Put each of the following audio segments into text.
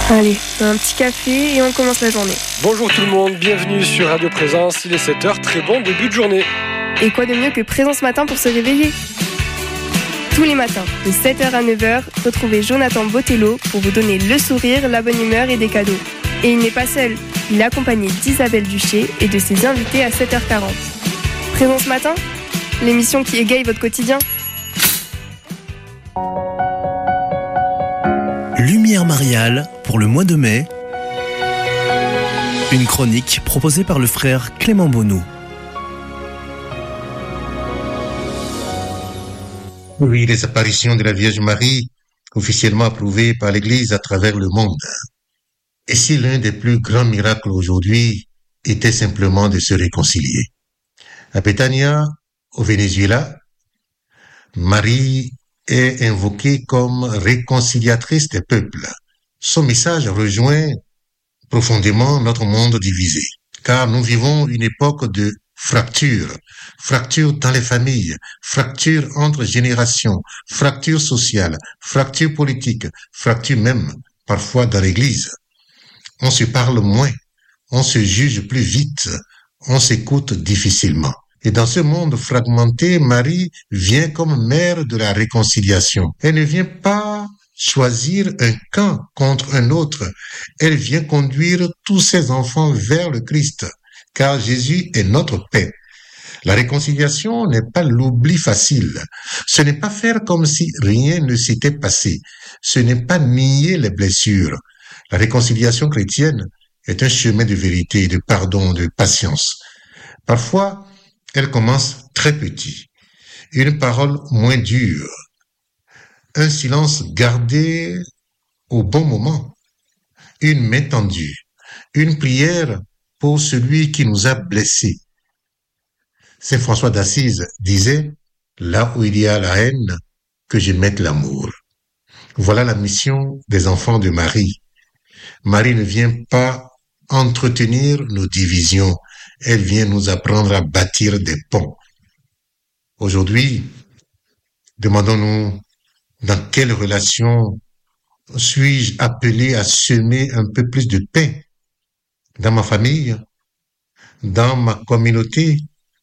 Allez, un petit café et on commence la journée. Bonjour tout le monde, bienvenue sur Radio Présence, il est 7h, très bon début de journée. Et quoi de mieux que Présence Matin pour se réveiller ? Tous les matins, de 7h à 9h, retrouvez Jonathan Botello pour vous donner le sourire, la bonne humeur et des cadeaux. Et il n'est pas seul, il est accompagné d'Isabelle Duché et de ses invités à 7h40. Présence Matin, l'émission qui égaye votre quotidien. Lumière mariale pour le mois de mai. Une chronique proposée par le frère Clément Bonnou. Oui, les apparitions de la Vierge Marie, officiellement approuvées par l'Église à travers le monde. Et si l'un des plus grands miracles aujourd'hui était simplement de se réconcilier? À Betania, au Venezuela, Marie est invoquée comme réconciliatrice des peuples. Son message rejoint profondément notre monde divisé, car nous vivons une époque de fracture dans les familles, fracture entre générations, fracture sociale, fracture politique, fracture même parfois dans l'Église. On se parle moins, on se juge plus vite, on s'écoute difficilement. Et dans ce monde fragmenté, Marie vient comme mère de la réconciliation. Elle ne vient pas choisir un camp contre un autre. Elle vient conduire tous ses enfants vers le Christ, car Jésus est notre paix. La réconciliation n'est pas l'oubli facile. Ce n'est pas faire comme si rien ne s'était passé. Ce n'est pas nier les blessures. La réconciliation chrétienne est un chemin de vérité, de pardon, de patience. Parfois, elle commence très petit. Une parole moins dure. Un silence gardé au bon moment. Une main tendue. Une prière pour celui qui nous a blessés. Saint François d'Assise disait « Là où il y a la haine, que je mette l'amour ». Voilà la mission des enfants de Marie. Marie ne vient pas entretenir nos divisions. Elle vient nous apprendre à bâtir des ponts. Aujourd'hui, demandons-nous dans quelle relation suis-je appelé à semer un peu plus de paix dans ma famille, dans ma communauté,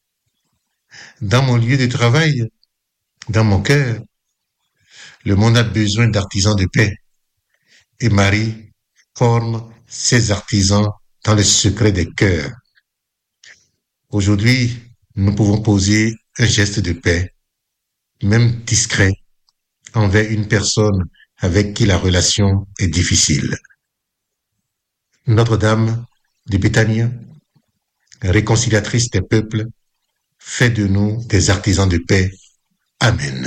dans mon lieu de travail, dans mon cœur. Le monde a besoin d'artisans de paix. Et Marie forme ces artisans dans le secret des cœurs. Aujourd'hui, nous pouvons poser un geste de paix, même discret, envers une personne avec qui la relation est difficile. Notre-Dame de Betania, réconciliatrice des peuples, fait de nous des artisans de paix. Amen.